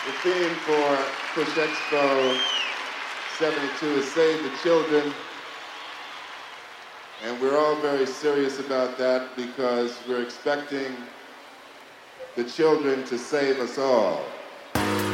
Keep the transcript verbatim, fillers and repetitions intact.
The theme for Push Expo seventy-two is Save the Children. And we're all very serious about that because we're expecting the children to save us all.